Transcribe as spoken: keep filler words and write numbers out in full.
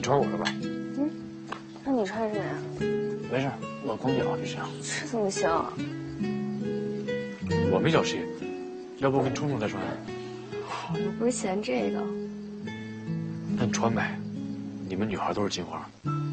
穿我的吧。 嗯，那你穿什么呀？ 没事，我空调就这样。 这怎么行啊？ 我没脚气，要不我给你冲冲再穿。 我不是嫌这个。 那你穿呗，你们女孩都是金花。